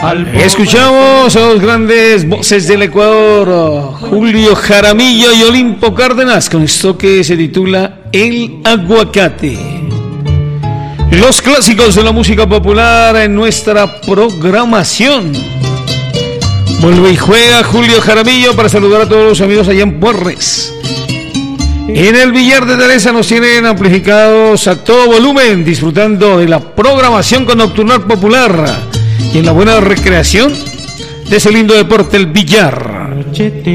Escuchamos a los grandes voces del Ecuador, Julio Jaramillo y Olimpo Cárdenas, con esto que se titula El Aguacate. Los clásicos de la música popular en nuestra programación. Vuelve y juega Julio Jaramillo para saludar a todos los amigos allá en Puerres. En el Villar de Teresa nos tienen amplificados a todo volumen, disfrutando de la programación con Nocturnal Popular y en la buena recreación de ese lindo deporte, el billar.